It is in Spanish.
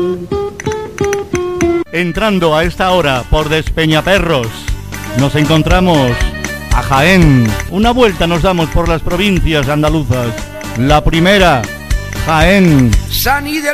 Entrando a esta hora por Despeñaperros, nos encontramos a Jaén. Una vuelta nos damos por las provincias andaluzas. La primera, Jaén.